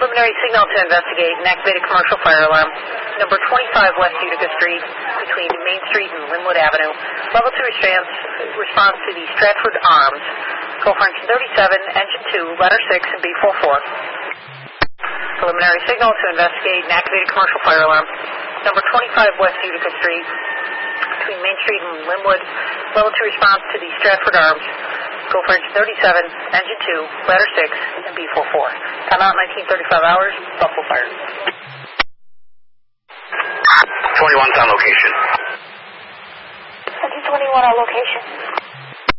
Preliminary signal to investigate an activated commercial fire alarm. Number 25 West Utica Street between Main Street and Linwood Avenue. Level 2 response to the Stratford Arms. Call for engine 37, engine 2, letter 6, and B44. Preliminary signal to investigate an activated commercial fire alarm. Number 25 West Utica Street between Main Street and Linwood. Level 2 response to the Stratford Arms. Go for engine 37, engine 2, letter 6, and B44. Time out 1935 hours, Buffalo Fire. 21's on location. Engine 21 on location.